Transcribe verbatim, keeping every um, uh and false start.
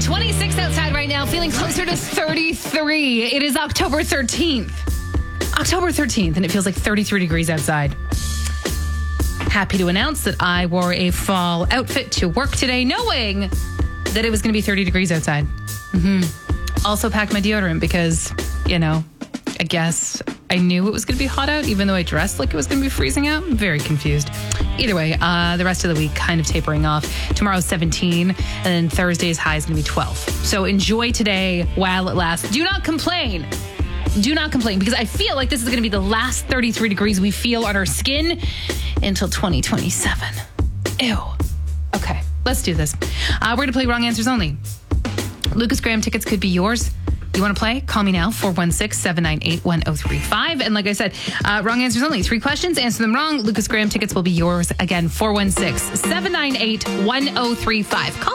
twenty-six outside right now, feeling closer to thirty-three. It is October thirteenth. October thirteenth, and it feels like thirty-three degrees outside. Happy to announce that I wore a fall outfit to work today, knowing that it was going to be thirty degrees outside. Mm-hmm. Also packed my deodorant because, you know, I guess I knew it was going to be hot out, even though I dressed like it was going to be freezing out. I'm very confused. Either way, uh, the rest of the week kind of tapering off. Tomorrow's seventeen, and then Thursday's high is going to be twelve. So enjoy today while it lasts. Do not complain. Do not complain, because I feel like this is going to be the last thirty-three degrees we feel on our skin until twenty twenty-seven. Ew. Okay, let's do this. Uh, we're going to play Wrong Answers Only. Lucas Graham tickets could be yours. You want to play? Call me now, four one six, seven nine eight, one oh three five. And like I said, uh, wrong answers only. Three questions, answer them wrong. Lucas Graham tickets will be yours. Again, four one six, seven nine eight, one oh three five. Call